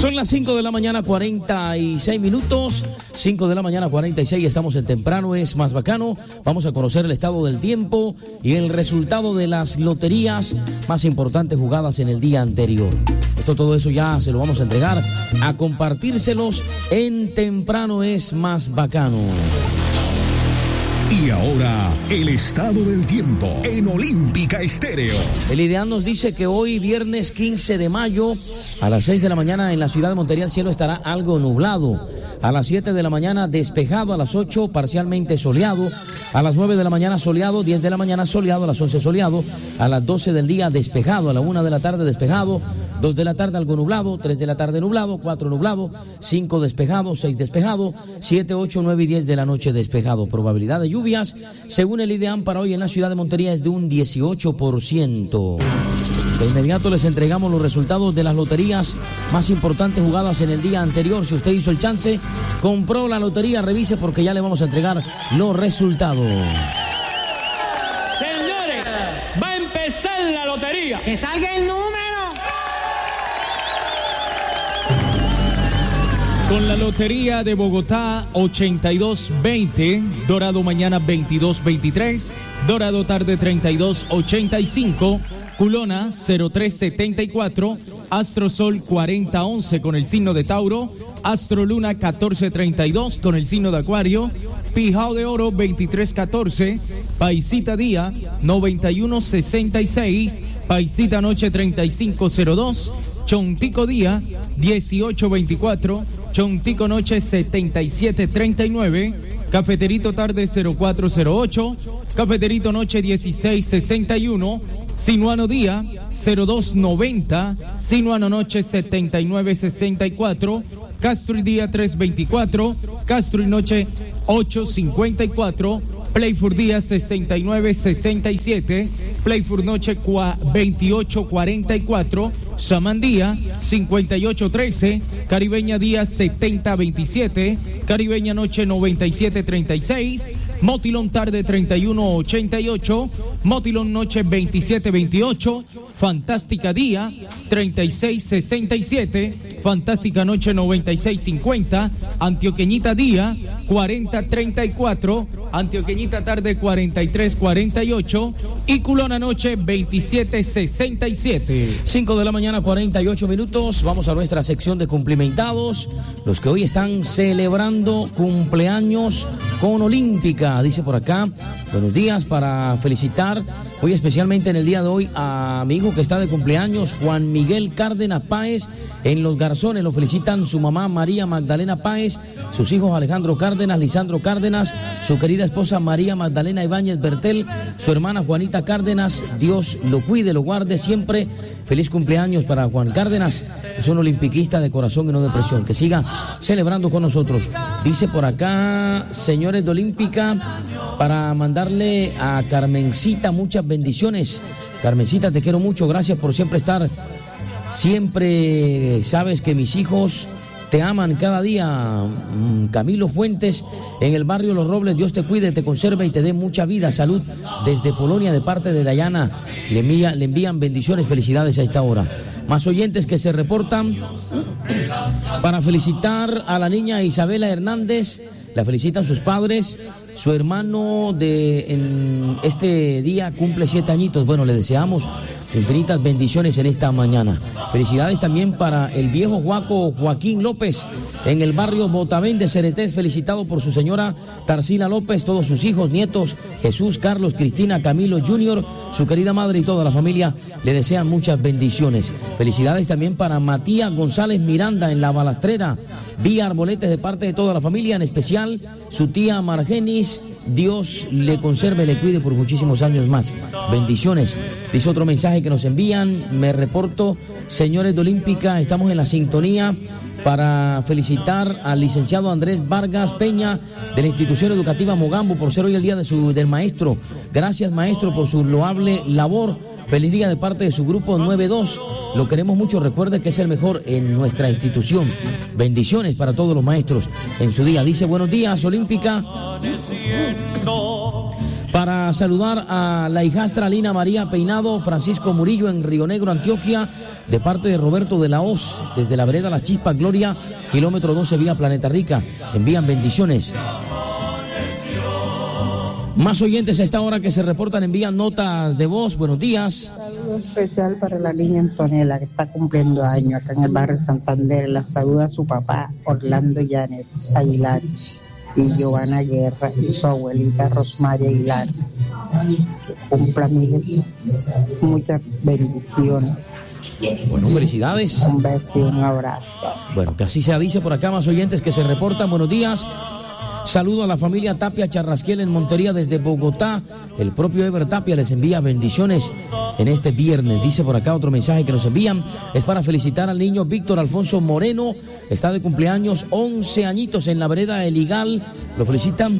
Son las 5 de la mañana, 46 minutos. 5 de la mañana, 46. Estamos en Temprano es Más Bacano. Vamos a conocer el estado del tiempo y el resultado de las loterías más importantes jugadas en el día anterior. Todo eso ya se lo vamos a entregar, a compartírselos en Temprano es Más Bacano. Y ahora, el estado del tiempo en Olímpica Estéreo. El Ideal nos dice que hoy, viernes 15 de mayo, a las 6 de la mañana en la ciudad de Montería, el cielo estará algo nublado. A las 7 de la mañana despejado, a las 8 parcialmente soleado, a las 9 de la mañana soleado, 10 de la mañana soleado, a las 11 soleado, a las 12 del día despejado, a la 1 de la tarde despejado, 2 de la tarde algo nublado, 3 de la tarde nublado, 4 nublado, 5 despejado, 6 despejado, 7, 8, 9 y 10 de la noche despejado. Probabilidad de lluvias, según el IDEAM para hoy en la ciudad de Montería, es de un 18%. De inmediato les entregamos los resultados de las loterías más importantes jugadas en el día anterior. Si usted hizo el chance, compró la lotería, revise porque ya le vamos a entregar los resultados. Señores, va a empezar la lotería. ¡Que salga el número! Con la Lotería de Bogotá, 82-20, Dorado mañana 22-23, Dorado tarde 32-85, Culona 03-74, Astro Sol 40-11 con el signo de Tauro, Astro Luna 14-32 con el signo de Acuario, Pijao de Oro 23-14, Paisita Día 91-66, Paisita Noche 35-02, Chontico Día 18-24, Chontico Noche 77-39, Cafeterito Tarde 0408, Cafeterito Noche 1661, Sinuano Día 0290, Sinuano Noche 7964, Castro y Día 324, Castro y Noche 854, Playford Día 6967, Playford Noche 2844, Shaman Día 5813, Caribeña Día 7027, Caribeña Noche 9736, Motilón Tarde 3188, Motilón Noche 2728, Fantástica Día 3667, Fantástica Noche 9650, Antioqueñita Día 4034, Antioqueñita Tarde 4348 y Culona Noche 2767. 5 de la mañana, 48 minutos. Vamos a nuestra sección de cumplimentados. Los que hoy están celebrando cumpleaños con Olímpica. Dice por acá, buenos días, para felicitar hoy especialmente en el día de hoy a mi hijo que está de cumpleaños, Juan Miguel Cárdenas Páez, en Los Garzones. Lo felicitan su mamá María Magdalena Páez, sus hijos Alejandro Cárdenas, Lisandro Cárdenas, su querida esposa María Magdalena Ibáñez Bertel, su hermana Juanita Cárdenas. Dios lo cuide, lo guarde siempre. Feliz cumpleaños para Juan Cárdenas, es un olimpiquista de corazón y no de presión, que siga celebrando con nosotros. Dice por acá, señores de Olímpica, para mandarle a Carmencita muchas bendiciones. Carmencita, te quiero mucho, gracias por siempre estar. Siempre sabes que mis hijos te aman cada día. Camilo Fuentes, en el barrio Los Robles. Dios te cuide, te conserve y te dé mucha vida, salud. Desde Polonia, de parte de Dayana, le envían bendiciones, felicidades a esta hora. Más oyentes que se reportan para felicitar a la niña Isabela Hernández. La felicitan sus padres. Su hermano en este día cumple 7 añitos. Bueno, le deseamos infinitas bendiciones en esta mañana. Felicidades también para el viejo Juaco Joaquín López, en el barrio Botavén de Ceretés, felicitado por su señora Tarsila López, todos sus hijos, nietos, Jesús, Carlos, Cristina, Camilo Junior, su querida madre y toda la familia le desean muchas bendiciones. Felicidades también para Matías González Miranda en La Balastrera, vía Arboletes, de parte de toda la familia, en especial su tía Margenis. Dios le conserve, le cuide por muchísimos años más. Bendiciones. Dice otro mensaje que nos envían, me reporto, señores de Olímpica, estamos en la sintonía para felicitar al licenciado Andrés Vargas Peña de la institución educativa Mogambo por ser hoy el día del maestro. Gracias, maestro, por su loable labor. Feliz día de parte de su grupo 92. Lo queremos mucho. Recuerde que es el mejor en nuestra institución. Bendiciones para todos los maestros en su día. Dice, buenos días, Olímpica. Para saludar a la hijastra Lina María Peinado, Francisco Murillo en Río Negro, Antioquia, de parte de Roberto de la Hoz, desde la vereda Las Chispas Gloria, kilómetro 12 vía Planeta Rica. Envían bendiciones. Más oyentes a esta hora que se reportan, envían notas de voz. Buenos días. Saludo especial para la niña Antonella, que está cumpliendo años acá en el barrio Santander. La saluda a su papá Orlando Llanes Aguilar y Giovanna Guerra y su abuelita Rosmaria Aguilar. Que cumpla muchas bendiciones. Bueno, felicidades. Un beso y un abrazo. Bueno, que así sea, dice por acá más oyentes que se reportan. Buenos días. Saludo a la familia Tapia Charrasquiel en Montería desde Bogotá. El propio Ever Tapia les envía bendiciones en este viernes. Dice por acá otro mensaje que nos envían. Es para felicitar al niño Víctor Alfonso Moreno. Está de cumpleaños, 11 añitos en la vereda El Igal. Lo felicitan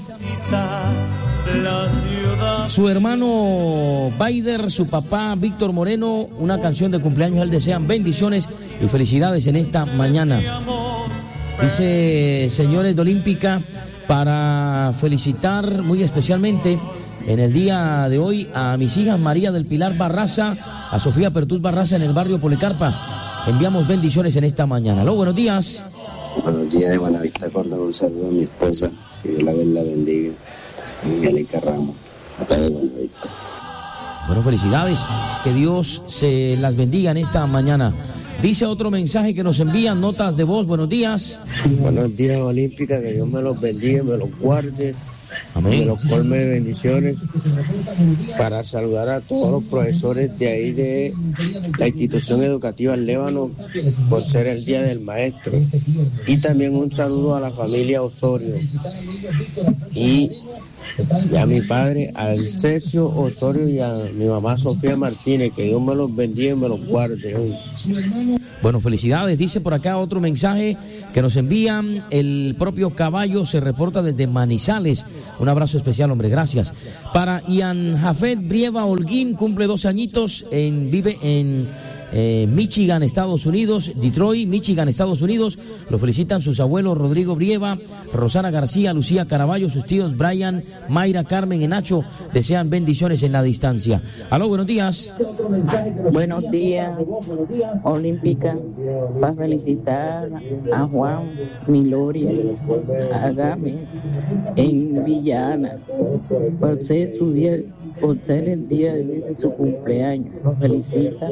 su hermano Baider, su papá Víctor Moreno. Una canción de cumpleaños. Él desean bendiciones y felicidades en esta mañana. Dice, señores de Olímpica, para felicitar muy especialmente en el día de hoy a mis hijas María del Pilar Barraza, a Sofía Pertús Barraza en el barrio Policarpa. Enviamos bendiciones en esta mañana. Aló, buenos días. Buenos días de Buenavista, Córdoba. Un saludo a mi esposa, que Dios la bendiga. Angélica Ramos, acá de Buenavista. Bueno, felicidades, que Dios se las bendiga en esta mañana. Dice otro mensaje que nos envían, notas de voz. Buenos días. Buenos días, Olímpica, que Dios me los bendiga, me los guarde. Amén. Me los colme de bendiciones. Para saludar a todos los profesores de ahí de la institución educativa El Lébano por ser el Día del Maestro. Y también un saludo a la familia Osorio. Y a mi padre Alcesio Osorio y a mi mamá Sofía Martínez, que Dios me los bendiga y me los guarde. Bueno, felicidades. Dice por acá otro mensaje que nos envían. El propio Caballo se reporta desde Manizales. Un abrazo especial, hombre, gracias. Para Ian Jafet Brieva Holguín, cumple 2 añitos, vive en Michigan, Estados Unidos, Detroit, Michigan, Estados Unidos. Lo felicitan sus abuelos Rodrigo Brieva, Rosana García, Lucía Caraballo, sus tíos Brian, Mayra, Carmen y Nacho. Desean bendiciones en la distancia. Aló, buenos días. Buenos días, Olímpica. Para felicitar a Juan Miloria, a Gámez en Villana, por ser el día de su cumpleaños. Lo felicita.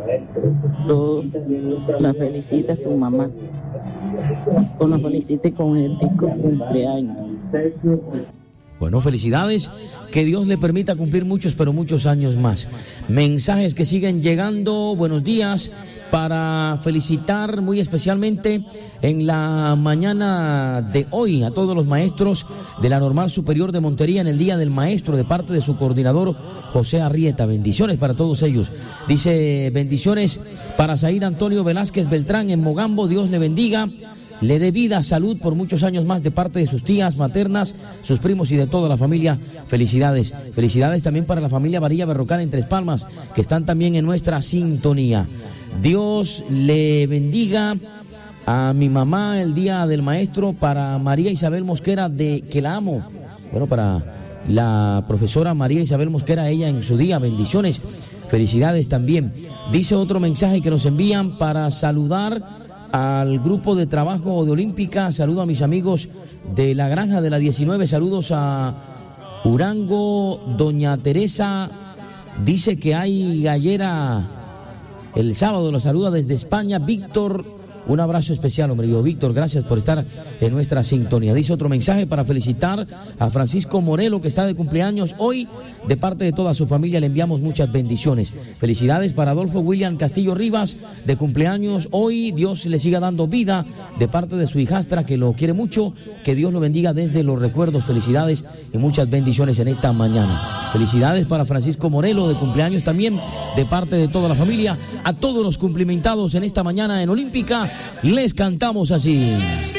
La felicita su mamá. O la felicite con el disco cumpleaños. Bueno, felicidades, que Dios le permita cumplir muchos, pero muchos años más. Mensajes que siguen llegando. Buenos días, para felicitar muy especialmente en la mañana de hoy a todos los maestros de la Normal Superior de Montería en el Día del Maestro, de parte de su coordinador José Arrieta. Bendiciones para todos ellos. Dice, bendiciones para Saíd Antonio Velázquez Beltrán en Mogambo. Dios le bendiga, le dé vida, salud por muchos años más de parte de sus tías maternas, sus primos y de toda la familia. Felicidades. Felicidades también para la familia Varilla Berrocal en Tres Palmas, que están también en nuestra sintonía. Dios le bendiga a mi mamá el Día del Maestro, para María Isabel Mosquera, de que la amo. Bueno, para la profesora María Isabel Mosquera, ella en su día. Bendiciones. Felicidades también. Dice otro mensaje que nos envían para saludar al grupo de trabajo de Olímpica. Saludo a mis amigos de la Granja de la 19. Saludos a Urango, doña Teresa. Dice que hay gallera el sábado. Lo saluda desde España Víctor. Un abrazo especial, hombre. Yo, Víctor, gracias por estar en nuestra sintonía. Dice otro mensaje para felicitar a Francisco Morelo, que está de cumpleaños hoy. De parte de toda su familia le enviamos muchas bendiciones. Felicidades para Adolfo William Castillo Rivas, de cumpleaños hoy. Dios le siga dando vida, de parte de su hijastra, que lo quiere mucho. Que Dios lo bendiga desde los recuerdos. Felicidades y muchas bendiciones en esta mañana. Felicidades para Francisco Morelo, de cumpleaños también, de parte de toda la familia. A todos los cumplimentados en esta mañana en Olímpica, les cantamos así.